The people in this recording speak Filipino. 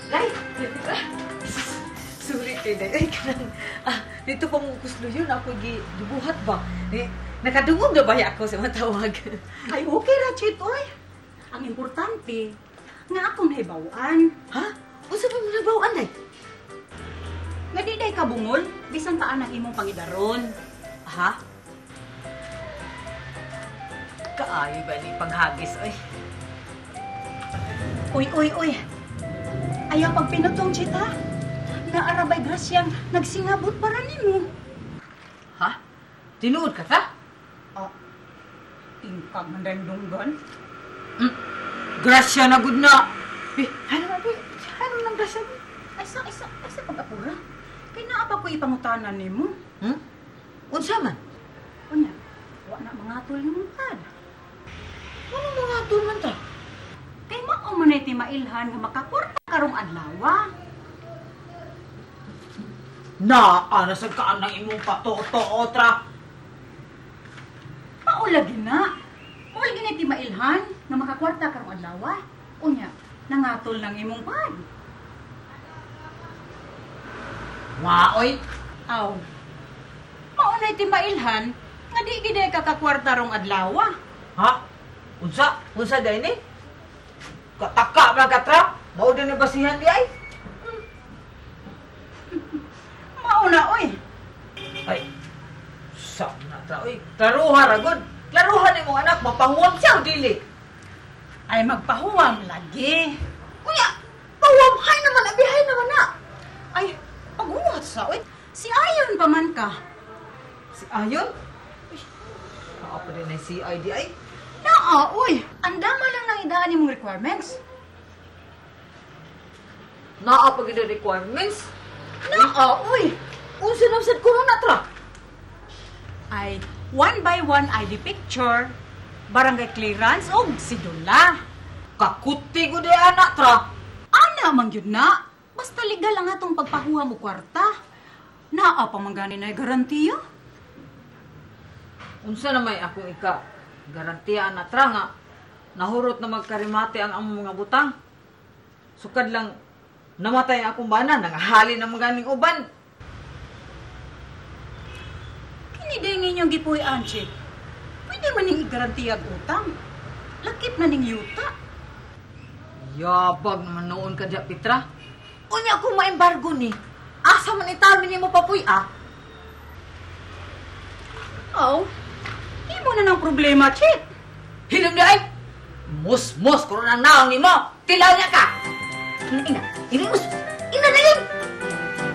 Day! Sorry kay Day. Ay, kanang, dito pa mong kuslo yun. Ako gibuhat ba? Nakadungog na ba ako sa matawag? Ay, okay ra, Chit, oy. Ang importante, nga akong nahibawaan. Ha? Unsa pa mo nabawaan, Day? Nga di day ka bungol, bisan taan ang imong pangidaron. Ha? Kaayo ba ni paghagis, ay? Uy. Ayaw pag pinutong, Chit, ha? Naarabay grasyang nagsingabot para nimo. Ha? Tinuod ka ta? Tingkag man rin dunggan. Grasya na gud na. Ano na, ano nang grasya? Ay, sa pag-apura. Kaya naapa ko ipangutanan nimo. Unsa man? Kunya, wa na mga tol ni mungkad. Ano mga tulman ta? Kay mao man ti mailhan nga makakwarta karong adlaw. Nasag ka ang imong patoto, otra. Maulagi na. Maulagi na ti mailhan nga makakwarta karong adlaw. Unya, nangatol ng imong pad. Waoy. Aw. Maunay ti mailhan nga di gid kakakwarta rong adlaw. Ha? Unsa? Unsa day ni? Kataka ba katra? Mao din ni basihan di ay? Mauna oy. Ay. Sa na tra oy. Klaruha ra gud. Klaruhan nimo anak mapanguwam siya o dili. Ay magpahuwam lagi. Kuya, pawamhay naman, abihay naman na. Ay, pag-uwat sa oy. Si Ayon pa man ka. Si Ayon? Naa pa rin ay si ID ay. Naa, oy. Andama lang nang idaan imong requirements. Naa pa gid requirements. Naa, oy. Unsa na sad ko na tra? Ay 1x1 ID picture, barangay clearance o sidula. Kakuti ko di anak tra. Ana man yun na. Basta legal lang atong pagpahuha mo kwarta. Naa pa man gani na garantiya. Unsa na may akong garantiya na tra nga nahurot na magkarimate ang among mga butang. Sukad lang namatay ang akong bana, nangahali na mga ganing uban. Kini din inyong gipuy Anchit. Pwede man ning igarantiya og utang. Lakip na ning yuta. Yabag naman noon ka dya, Petra. Unya kung maembargo ni, asa man itami ni mo papuy, Oh, imo na ng problema, Chit. Hinom di ay! Mus, kung nang naong ni mo, tilaw niya ka! Ina, mus!